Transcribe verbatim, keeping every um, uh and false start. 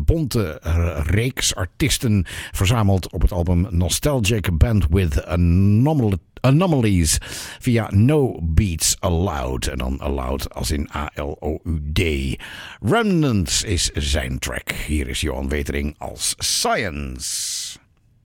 bonte reeks artiesten verzameld op het album Nostalgic Band with Anomal- Anomalies via No Beats Allowed. En dan Allowed als in A L O U D. Remnants is zijn track. Hier is Johan Wetering als Science.